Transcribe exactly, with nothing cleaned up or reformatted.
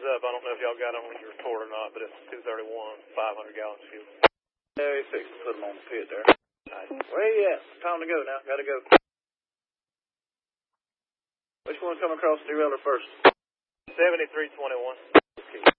up. I don't know if y'all got it on your report or not, but it's two thirty-one, five hundred gallons of fuel. Yeah, he fixed to put them on the pit there. Nice. Where you at? Time to go now. Gotta go. Which one come across the derailleur first? seventy-three twenty-one. Okay.